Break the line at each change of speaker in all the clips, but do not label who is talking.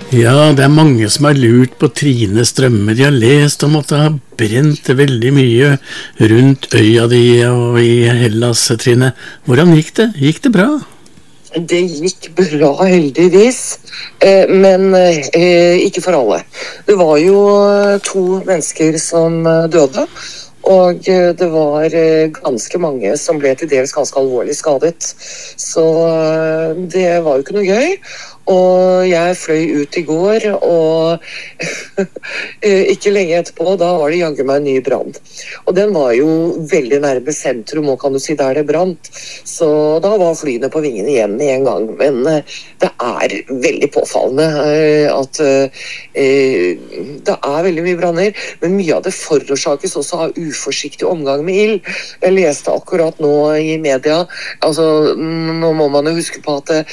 Ja, det mange som har lurt på Trine Strømme. De har lest om at det har brent veldig mye rundt øya di og i Hellas, Trine. Hvordan gikk det? Gikk det bra?
Det gikk bra, heldigvis, men ikke for alle. Det var jo 2 mennesker som døde, og det var ganske mange som ble til dels ganske alvorlig skadet. Så det var jo ikke noe gøy. Og jeg fløy ut i går, og ikke lenge etterpå, da var det jaggu meg en ny brann. Og den var jo veldig nærme sentrum, og kan du si der det brant. Så da var flyene på vingene igjen i en gang. Men det er veldig påfallende at det er veldig mye branner, men mye av det forårsakes også av uforsiktig omgang med ild. Jeg leste akkurat nå i media, altså nå må man jo huske på at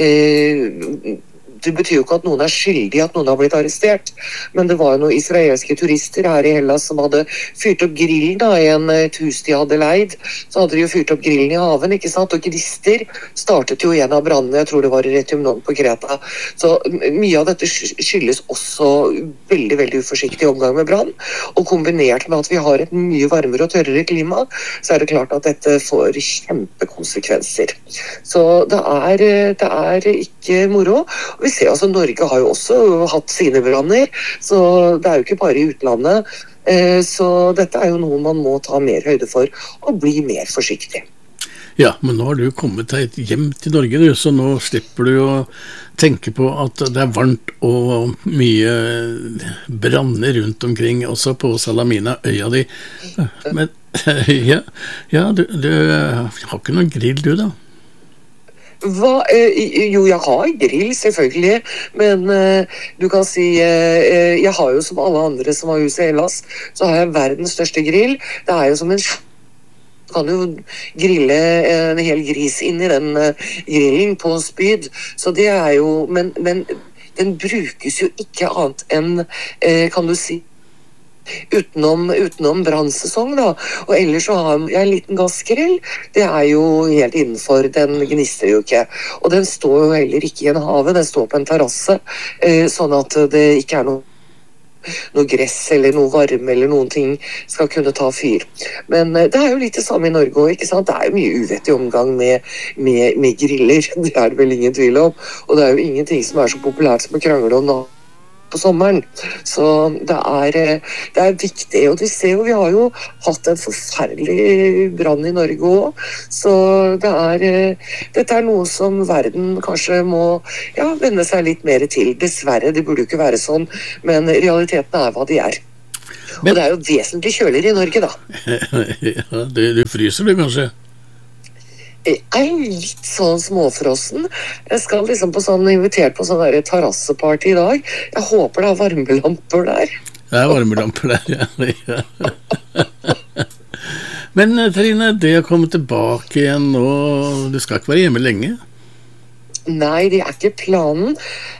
det betyr jo ikke at noen er skyldig, at noen har blitt arrestert, men det var jo noen israelske turister her i Hellas som hadde fyrt opp grillen da, i et hus de hadde leid. Så hadde de jo fyrt opp grillen i haven, ikke sant? Og Gnister startet jo en av brannene, jeg tror det var i Retiumnon på Kreta. Så mye av dette skyldes også veldig, veldig uforsiktig omgang med brann, og kombinert med at vi har et mye varmere og tørrere klima, så er det klart at dette får kjempekonsekvenser. Så det er ikke moro. Vi ser altså, Norge har jo også hatt sine branner, så det er jo ikke bare i utlandet. Så dette er jo noe man må ta mer høyde for, og bli mer forsiktig.
Ja, men nå har du kommet deg hjem til Norge, du, så nå slipper du å tenke på at det er varmt og mye branner rundt omkring, også på Salamina, øya di. Men du har ikke noen grill, du da?
Jo, jeg har grill, selvfølgelig, men du kan si, jeg har jo som alle andre som har hus i Hellas, så har jeg verdens største grill. Det er jo som du kan jo grille en hel gris inn i den grillen på spyd, så det er jo, men den brukes jo ikke annet enn, kan du si, utenom brannsesong da, og ellers så har jeg en liten gassgrill. Det er jo helt innenfor, den gnister jo ikke, og den står jo heller ikke i en have, den står på en terrasse, sånn at det ikke er noe gress eller noe varme eller noen ting skal kunne ta fyr. Men det er jo litt det samme i Norge også, ikke sant? Det er jo mye uvettig omgang med griller, det er det vel ingen tvil om, og det er jo ingenting som er så populært som å krangle om på sommeren. Så det er viktig, og vi ser jo, vi har jo hatt en forferdelig brann i Norge også, så dette er noe som verden kanskje må vende seg litt mer til. Dessverre, det burde jo ikke være sånn, men realiteten er hva de er. Og det er jo vesentlig kjøligere i Norge da.
Ja, du fryser du kanskje?
Jeg er litt sånn småfrossen. Jeg skal liksom invitert på sånn terrasseparty i dag. Jeg håper det er varmelamper der.
Det er varmelamper der, ja. Men Trine, det å komme tilbake igjen nå, du skal ikke være hjemme lenge?
Nei, det er ikke planen.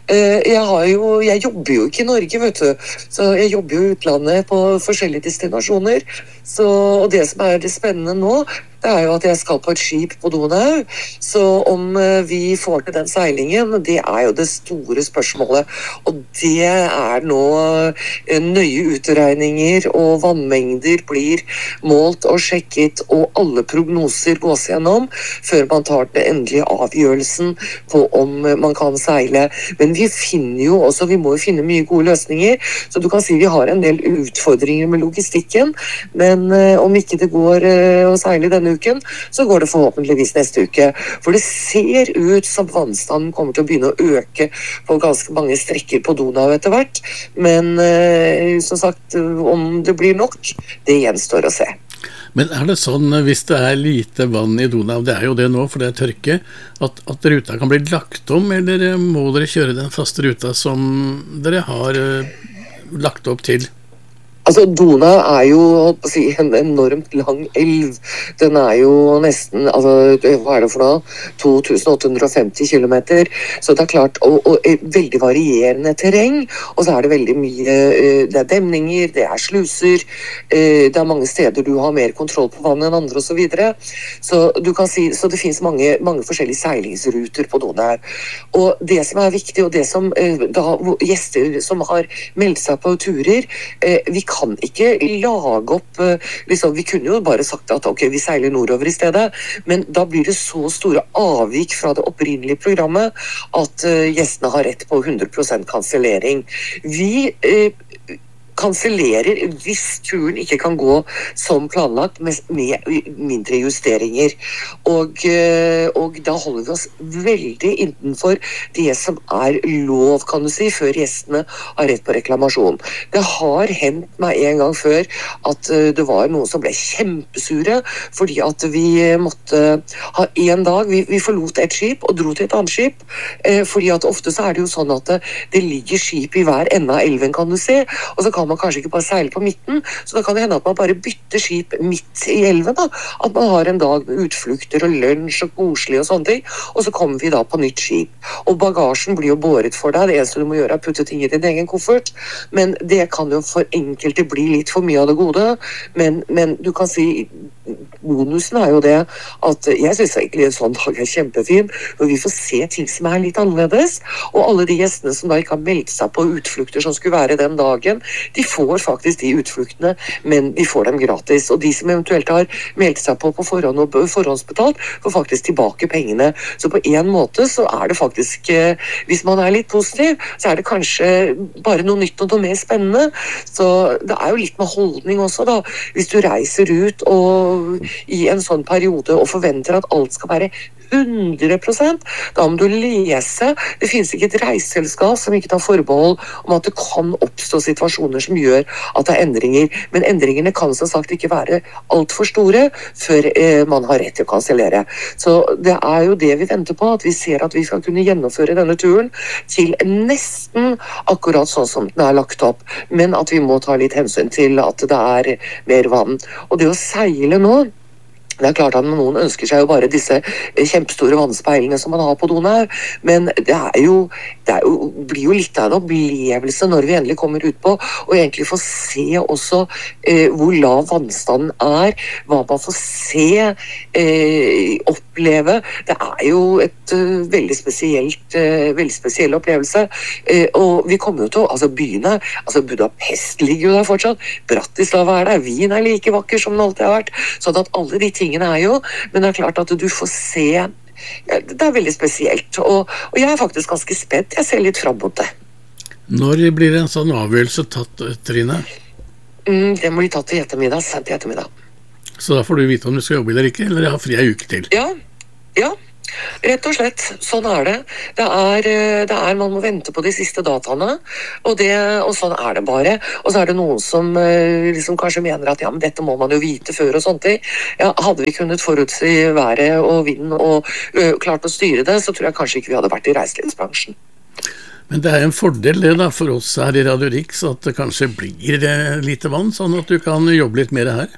Jeg jobber jo ikke i Norge, vet du. Så jeg jobber jo i utlandet på forskjellige destinasjoner. Og det som er det spennende nå, det er jo at jeg skal på et skip på Donau. Så om vi får til den seilingen, det er jo det store spørsmålet. Og det er nå nøye utregninger, og vannmengder blir målt og sjekket, og alle prognoser gås gjennom, før man tar den endelige avgjørelsen på om man kan seile. Men vi må jo finne mye gode løsninger, så du kan si vi har en del utfordringer med logistikken, men om ikke det går å seile denne uken, så går det forhåpentligvis neste uke. For det ser ut som vannstanden kommer til å begynne å øke på ganske mange strekker på Donau etter hvert, men som sagt, om det blir nok, det gjenstår å se.
Men er det sånn, hvis det er lite vann i Donau, det er jo det nå, for det er tørke, at ruta kan bli lagt om, eller må dere kjøre den faste ruta som dere har lagt opp til?
Altså, Dona jo, holdt på å si, en enormt lang elv. Den jo nesten, altså, hva det for noe? 2850 kilometer. Så det klart, og veldig varierende terreng. Og så det veldig mye, det demninger, det sluser, det mange steder du har mer kontroll på vannet enn andre og så videre. Så du kan si, så det finnes mange forskjellige seilingsruter på Dona her. Og det som viktig, og det som da gjester som har meldt seg på turer, vi kan ikke lage opp liksom, vi kunne jo bare sagt at ok, vi seiler nordover i stedet, men da blir det så store avvik fra det opprinnelige programmet at gjestene har rett på 100% kansellering. Vi kansellerer hvis turen ikke kan gå som planlagt med mindre justeringer. Og da holder vi oss veldig innenfor det som lov, kan du si, før gjestene har rett på reklamasjon. Det har hendt meg en gang før at det var noen som ble kjempesure fordi at vi måtte ha en dag, vi forlot et skip og dro til et annet skip, fordi at ofte så det jo sånn at det ligger skip i hver ende av elven, kan du se, og så kan man kanskje ikke bare seile på midten, så da kan det hende at man bare bytter skip midt i elven da, at man har en dag med utflukter og lunsj og koselig og sånne ting, og så kommer vi da på nytt skip. Og bagasjen blir jo båret for deg, det eneste du må gjøre putte ting i din egen koffert, men det kan jo for enkelte bli litt for mye av det gode, men du kan si bonusen jo det at jeg synes egentlig en sånn dag kjempefin, for vi får se ting som litt annerledes, og alle de gjestene som da ikke har meldt seg på utflukter som skulle være den dagen, de får faktisk de utfluktene, men de får dem gratis, og de som eventuelt har meldt seg på forhånd og forhåndsbetalt, får faktisk tilbake pengene. Så på en måte så det faktisk, hvis man litt positiv, så det kanskje bare noe nytt og noe mer spennende, så det jo litt med holdning også da, hvis du reiser ut og i en sånn periode og forventer at alt skal være 100%, da må du lese. Det finnes ikke et reiseselskap som ikke tar forbehold om at det kan oppstå situasjoner som gjør at det endringer, men endringene kan som sagt ikke være alt for store før man har rett til å kansellere. Så det jo det vi venter på, at vi ser at vi skal kunne gjennomføre denne turen til nesten akkurat sånn som den lagt opp, men at vi må ta litt hensyn til at det mer vann. Og det å seile nå, det klart at noen ønsker seg jo bare disse kjempestore vannspeilene som man har på Donau, men det blir jo litt av en opplevelse når vi endelig kommer ut på, og egentlig får se også hvor lav vannstanden hva man får se, oppleve. Det jo et veldig spesiell opplevelse, og vi kommer jo til, altså byene, altså Budapest ligger jo der fortsatt, Bratislava der, Wien like vakker som den alltid har vært, sånn at alle de tingene jo, men det klart at du får se, det veldig spesielt, og jeg faktisk ganske spent, jeg ser litt frem mot det.
Når blir en sånn avgjørelse tatt, Trine?
Det må bli tatt til ettermiddag, sent i ettermiddag.
Så da får du vite om du skal jobbe eller ikke, eller ha fri en uke til?
Ja, rett og slett, sånn det. Det man må vente på de siste dataene, og sånn det bare. Og så det noen som liksom kanskje mener at ja, men dette må man jo vite før og sånt. Ja, hadde vi kunnet forutsi været og vinden og klart å styre det, så tror jeg kanskje ikke vi hadde vært i reiselivsbransjen.
Men det en fordel det da for oss her i Radio Rix at det kanskje blir lite vann, sånn at du kan jobbe litt mer her.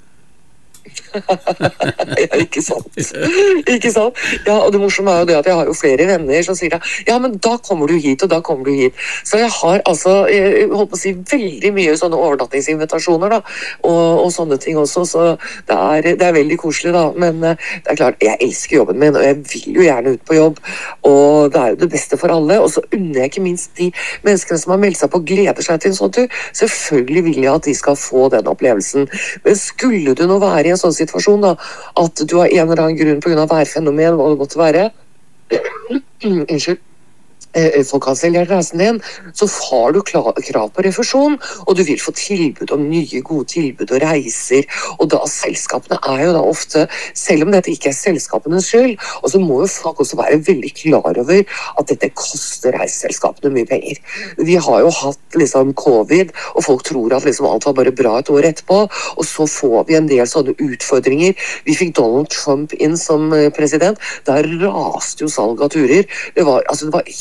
Ja, ikke sant. Ja, og det morsomme jo det at jeg har jo flere venner som sier ja, men da kommer du hit, og da kommer du hit. Så jeg har altså, jeg holdt på å si, veldig mye sånne overnattingsinvitasjoner da, og sånne ting også, så det veldig koselig da, men det klart, jeg elsker jobben min, og jeg vil jo gjerne ut på jobb, og det jo det beste for alle, og så unner jeg ikke minst de menneskene som har meldt seg på og gleder seg til en sånn tur. Selvfølgelig vil jeg at de skal få den opplevelsen, men skulle du nå være i en sånn situasjon da, at du har en eller annen grunn på grunn av værfenomen, hva det måtte være, unnskyld, folk har kansellert reisen din, så har du krav på refusjon, og du vil få tilbud om nye gode tilbud og reiser, og da selskapene jo da ofte, selv om dette ikke selskapenes skyld, og så må jo folk også være veldig klar over at dette koster reiseselskapene mye penger. Vi har jo hatt liksom covid, og folk tror at liksom alt var bare bra et år etterpå, og så får vi en del sånne utfordringer. Vi fikk Donald Trump inn som president, der raste jo salg av turer. Det var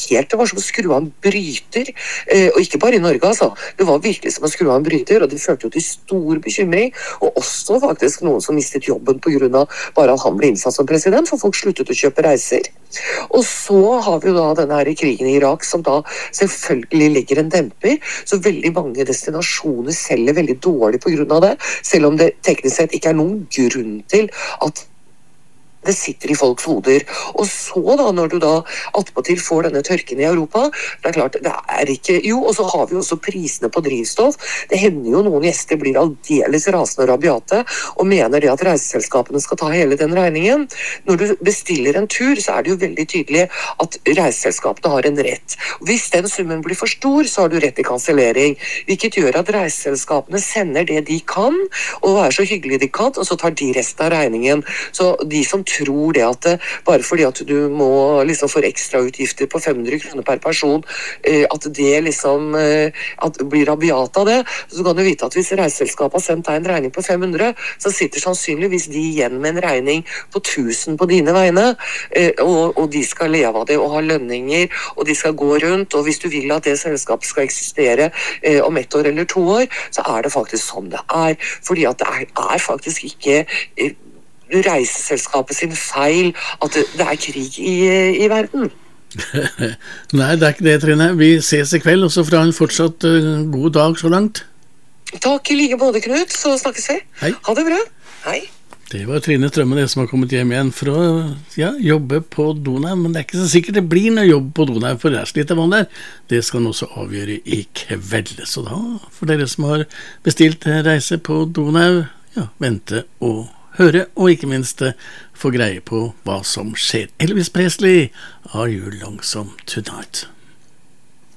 det var som å skru av en bryter, og ikke bare i Norge, altså. Det var virkelig som å skru av en bryter, og det førte jo til stor bekymring, og også faktisk noen som mistet jobben på grunn av bare at han ble innsatt som president, for folk sluttet å kjøpe reiser. Og så har vi jo da denne her krigen i Irak, som da selvfølgelig legger en demper, så veldig mange destinasjoner selger veldig dårlig på grunn av det, selv om det teknisk sett ikke er noen grunn til at det sitter i folks hoder. Og så da, når du da attpåtil får denne tørken i Europa, det er klart, det er ikke... Jo, og så har vi også prisene på drivstoff. Det hender jo noen gjester blir aldeles rasende og rabiate, og mener det at reiseselskapene skal ta hele den regningen. Når du bestiller en tur, så er det jo veldig tydelig at reiseselskapene har en rett. Hvis den summen blir for stor, så har du rett til kansellering, hvilket gjør at reiseselskapene sender det de kan, og er så hyggelig de kan, og så tar de resten av regningen. Så de som tror det at bare fordi at du må liksom få ekstra utgifter på 500 kroner per person, at det liksom at blir rabiat av det, så kan du vite at hvis reiseselskapet har sendt deg en regning på 500, så sitter sannsynligvis de igjen med en regning på 1000 på dine vegne, og de skal leve av det og ha lønninger, og de skal gå rundt, og hvis du vil at det selskapet skal eksistere om 1 år eller 2 år, så er det faktisk sånn det er, fordi at det er faktisk ikke reiseselskapet sin feil at det er krig i verden.
Nei, det er ikke det, Trine. Vi ses i kveld, og så får ha en fortsatt god dag så langt.
Takk i like måte, Knut, så snakkes vi.
Hei.
Ha det bra. Hei.
Det var Trine Strømme, det som har kommet hjem igjen for å jobbe på Donau, men det er ikke så sikkert det blir noe jobb på Donau, for det er så lite vann der. Det skal han også avgjøre i kveld, så da, for dere som har bestilt reise på Donau, vente og høre, og ikke minst få greie på hva som skjer. Elvis Presley, Are You Lonesome Tonight?